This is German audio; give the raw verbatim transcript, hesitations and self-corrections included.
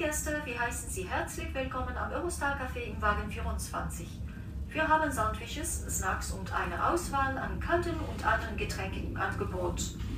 Gäste, wir heißen Sie herzlich willkommen am Eurostar Café im Wagen vierundzwanzig. Wir haben Sandwiches, Snacks und eine Auswahl an kalten und anderen Getränken im Angebot.